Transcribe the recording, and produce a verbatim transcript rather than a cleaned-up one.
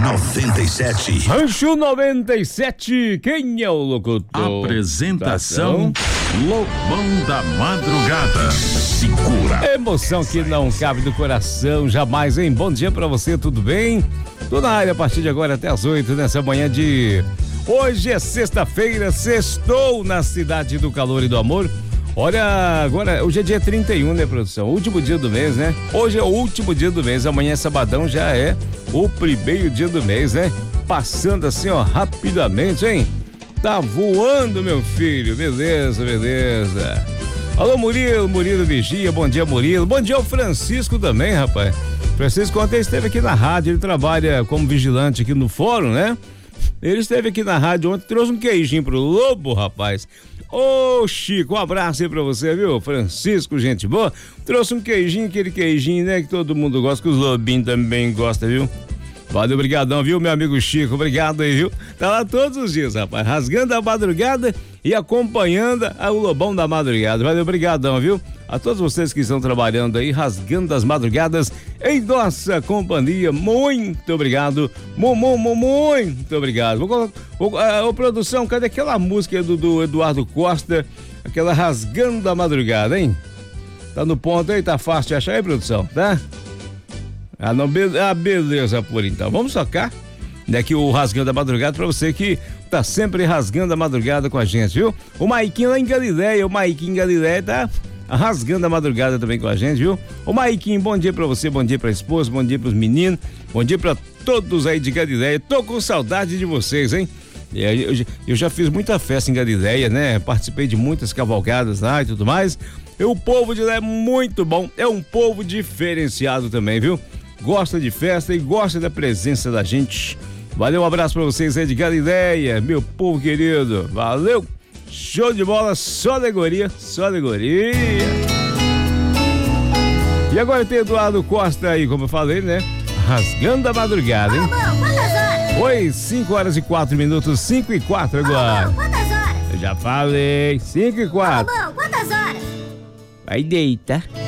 noventa e sete. Rancho noventa e sete, quem é o locutor? Apresentação Lobão da Madrugada. Segura. Emoção que não cabe no coração jamais, hein? Bom dia pra você, tudo bem? Tô na área a partir de agora até as oito, nessa manhã de... Hoje é sexta-feira, sextou na cidade do calor e do amor. Olha, agora, hoje é dia trinta e um, né, produção? Último dia do mês, né? Hoje é o último dia do mês, amanhã é sabadão, já é o primeiro dia do mês, né? Passando assim, ó, rapidamente, hein? Tá voando, meu filho, beleza, beleza. Alô, Murilo, Murilo Vigia, bom dia, Murilo. Bom dia ao Francisco também, rapaz. Francisco ontem esteve aqui na rádio, ele trabalha como vigilante aqui no fórum, né? Ele esteve aqui na rádio ontem, trouxe um queijinho pro Lobo, rapaz. Ô, Chico, um abraço aí pra você, viu? Francisco, gente boa. Trouxe um queijinho, aquele queijinho, né? Que todo mundo gosta, que os lobinhos também gostam, viu? Valeu, obrigadão, viu, meu amigo Chico? Obrigado aí, viu? Tá lá todos os dias, rapaz, rasgando a madrugada e acompanhando o Lobão da Madrugada. Valeu, obrigadão, viu? A todos vocês que estão trabalhando aí, rasgando as madrugadas em nossa companhia, muito obrigado, muito, muito obrigado. Vou, vou, a, a produção, cadê aquela música do, do Eduardo Costa, aquela rasgando a madrugada, hein? Tá no ponto aí, tá fácil de achar aí, produção, tá? Ah, não, be- ah, beleza, por então. Vamos tocar daqui o Rasgando a Madrugada pra você que tá sempre rasgando a madrugada com a gente, viu? O Maiquinho lá em Galileia, o Maiquinho em Galileia tá rasgando a madrugada também com a gente, viu? O Maiquinho, bom dia pra você, bom dia pra esposa, bom dia pros meninos, bom dia pra todos aí de Galileia. Tô com saudade de vocês, hein? Eu, eu já fiz muita festa em Galileia, né? Participei de muitas cavalgadas lá e tudo mais. E o povo de lá é muito bom, é um povo diferenciado também, viu? Gosta de festa e gosta da presença da gente. Valeu, um abraço pra vocês aí de Galileia, meu povo querido. Valeu, show de bola, só alegoria, só alegoria. E agora tem Eduardo Costa aí, como eu falei, né? Rasgando a madrugada, hein? Ô, bom, quantas horas? Oi, cinco horas e quatro minutos, cinco e quatro agora. Ô, bom, quantas horas? Eu já falei, cinco e quatro. Ô, bom, quantas horas? Vai deita.